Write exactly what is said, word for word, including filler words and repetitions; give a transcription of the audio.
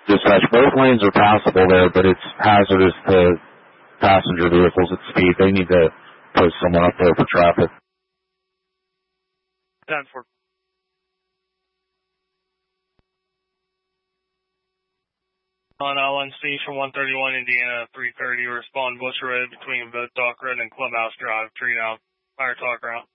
Dispatch, both lanes are passable there, but it's hazardous to passenger vehicles at speed. They need to post someone up there for traffic. ten four. On Allen Station one thirty-one, Indiana, three thirty, respond Bush Road between both Dock Road and Clubhouse Drive, tree down, fire talk route.